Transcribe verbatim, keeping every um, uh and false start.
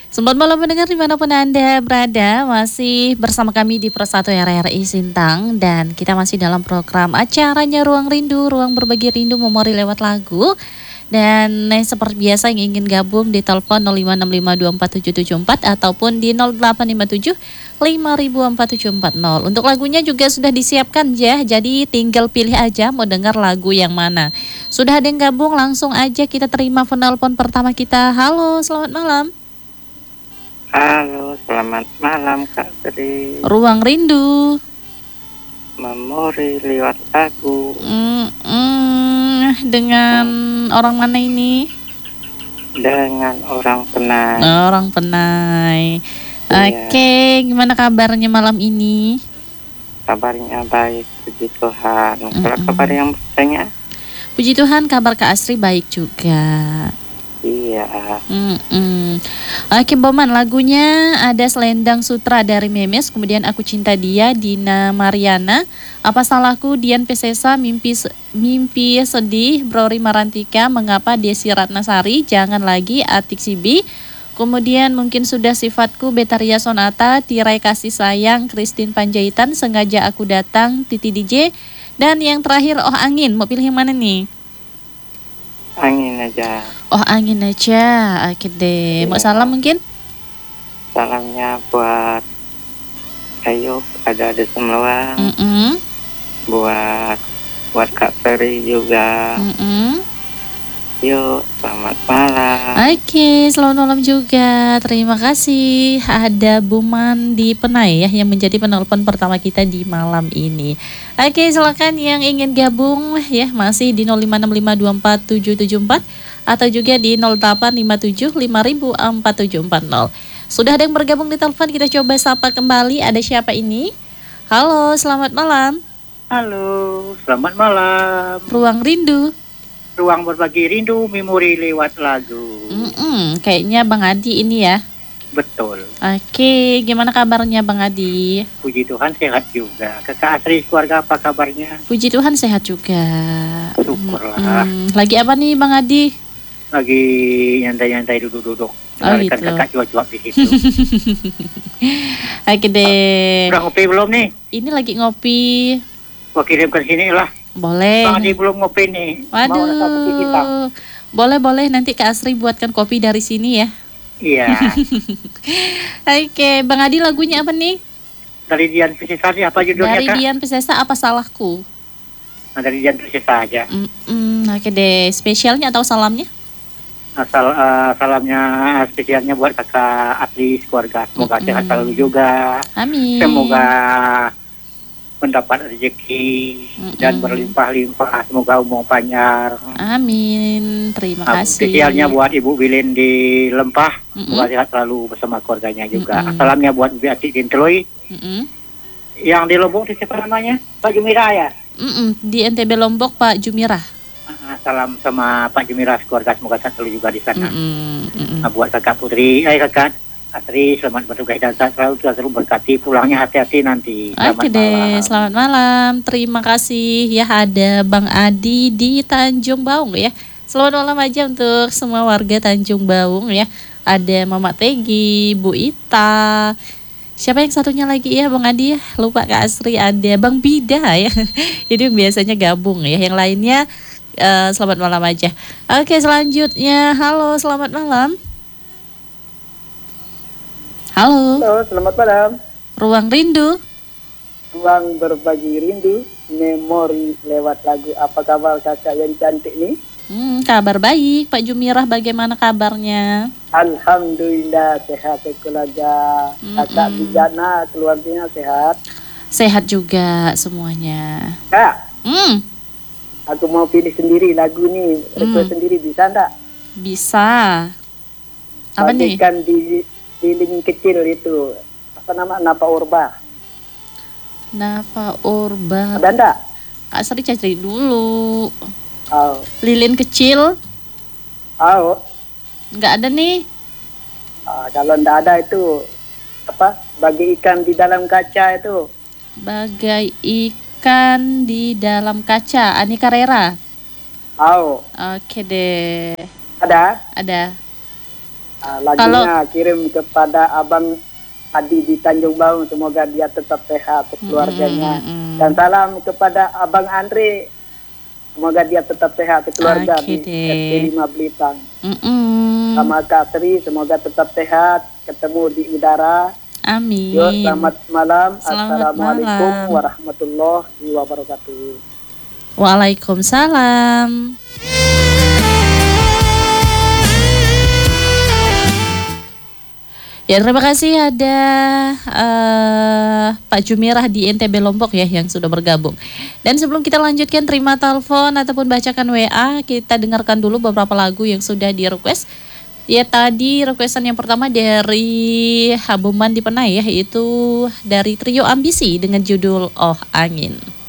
Selamat malam pendengar dimanapun Anda berada, masih bersama kami di Persatu R R I Sintang. Dan kita masih dalam program acaranya Ruang Rindu, Ruang Berbagi Rindu Memori lewat lagu. Dan eh, seperti biasa yang ingin gabung di telepon nol lima enam lima dua empat tujuh tujuh empat ataupun di nol delapan lima tujuh lima empat tujuh empat nol. Untuk lagunya juga sudah disiapkan ya, jadi tinggal pilih aja mau dengar lagu yang mana. Sudah ada yang gabung, langsung aja kita terima penelpon pertama kita. Halo, selamat malam. Halo, selamat malam Kak Tri. Ruang Rindu. Memori lewat lagu. Mm, mm, dengan orang mana ini? Dengan orang Penai. Orang Penai. Iya. Oke, gimana kabarnya malam ini? Kabarnya baik, puji Tuhan. Kalau Mm-mm. kabar yang bertanya? Puji Tuhan, kabar Kak Asri baik juga. Iya. Mm-mm. Oke, Boman, lagunya ada Selendang Sutra dari Memes, kemudian Aku Cinta Dia, Dina Mariana, Apa Salahku, Dian Pesesa, Mimpi Mimpi Sedih, Brori Marantika, Mengapa, Desi Ratnasari, Jangan Lagi, Atik Sibi, kemudian Mungkin Sudah Sifatku, Betaria Sonata, Tirai Kasih Sayang, Christine Panjaitan, Sengaja Aku Datang, Titi D J, dan yang terakhir Oh Angin. Mau pilih yang mana nih? Angin aja. Oh Angin aja. Oke deh. Mau Iya. salam mungkin? Salamnya buat Ayub, ada ada semua. Mm-mm. Buat buat Kak Ferry juga. Mm-mm. Yuk, selamat malam. Oke, selamat malam juga. Terima kasih. Ada Buman di Penai ya yang menjadi penelpon pertama kita di malam ini. Oke, silakan yang ingin gabung ya masih di nol lima enam lima dua empat tujuh tujuh empat atau juga di nol delapan lima tujuh lima empat tujuh empat nol. Sudah ada yang bergabung di telepon, kita coba sapa kembali. Ada siapa ini? Halo, selamat malam. Halo, selamat malam. Ruang Rindu. Ruang berbagi rindu, memori lewat lagu. Mm-mm, kayaknya Bang Adi ini ya. Betul. Oke, gimana kabarnya Bang Adi? Puji Tuhan sehat juga. Kakak Asri, keluarga apa kabarnya? Puji Tuhan sehat juga. Syukurlah. Mm-mm. Lagi apa nih Bang Adi? Lagi nyantai-nyantai duduk-duduk. Oh, Dengarkan gitu. kakak cuap-cuap di situ. Oke deh. Udah ngopi belum nih? Ini lagi ngopi. Gua kirimkan sini lah. Boleh. Bang Adi belum ngopi nih. Mau rasa kopi kita? Waduh. Boleh-boleh nanti Kak Asri buatkan kopi dari sini ya. Iya. Oke, Bang Adi lagunya apa nih? Dari Dian Piscesa apa judulnya Dari kak? Dian Pesesa, Apa Salahku? Nah, dari Dian Piscesa aja. Mm-mm, Oke deh, spesialnya atau salamnya? Asal eh, salamnya spesialnya buat kakak Asri keluarga. Semoga Mm-mm. sehat selalu juga. Amin. Semoga mendapat rezeki dan Mm-mm. berlimpah-limpah. Semoga umur panjang. Amin. Terima Nah, kasih. spesialnya buat Ibu Bilin di Lempah. Mm-mm. Semoga sehat selalu bersama keluarganya juga. Mm-mm. Salamnya buat Bibi Atik Dinteloy. Mm-mm. Yang di Lombok itu siapa namanya? Pak Jumira ya? Mm-mm. Di N T B Lombok Pak Jumirah. Ah, salam sama Pak Jumira keluarga. Semoga sehat selalu juga di sana. Mm-mm. Mm-mm. Nah, buat kakak Putri, eh kakak Asri, selamat bertugas dan sehat selalu, selalu berkati. Pulangnya hati-hati nanti. Selamat Oke deh, malam. selamat malam. Terima kasih ya, ada Bang Adi di Tanjung Baung ya. Selamat malam aja untuk semua warga Tanjung Baung ya. Ada Mama Tegi, Bu Ita. Siapa yang satunya lagi ya Bang Adi ya? Lupa Kak Asri, ada Bang Bida ya. Ini yang biasanya gabung ya. Yang lainnya eh, selamat malam aja. Oke, selanjutnya halo, selamat malam. Halo, Halo, selamat malam. Ruang Rindu. Ruang berbagi rindu, memori lewat lagu. Apa kabar kakak yang cantik nih? Hmm, kabar baik, Pak Jumirah bagaimana kabarnya? Alhamdulillah sehat keluarga. Kakak Mm-mm. Bijana keluarganya sehat. Sehat juga semuanya. Kak, Hmm, aku mau pilih sendiri lagu nih. Request Hmm. sendiri bisa enggak? bisa. Apa nih? Bagaikan di di link kecil itu. Apa nama? Napa Urba. Napa Urba. Ada enggak? Kak Sri cari dulu. Oh, Lilin kecil, oh. nggak ada nih. Ah, kalau enggak ada itu apa? Bagi ikan di dalam kaca itu. Bagai ikan di dalam kaca, Ani Carrera. Oh, Oke deh, ada. ada. Uh, lagunya kirim kepada Abang Adi di Tanjung Baung, semoga dia tetap sehat keluarganya. Mm, mm, mm. Dan salam kepada Abang Andre, semoga dia tetap sehat keluarga Oke di deh. S T lima Blitar. Mm-mm. Sama Kak Sri, semoga tetap sehat, ketemu di udara. Amin. Yo, selamat malam. Selamat Assalamualaikum malam. warahmatullahi wabarakatuh. Waalaikumsalam. Ya, terima kasih ada eh, Pak Jumirah di N T B Lombok ya yang sudah bergabung. Dan sebelum kita lanjutkan terima telepon ataupun bacakan W A, kita dengarkan dulu beberapa lagu yang sudah di request. Ya, tadi requestan yang pertama dari Habuman di Penai ya, yaitu dari Trio Ambisi dengan judul Oh Angin.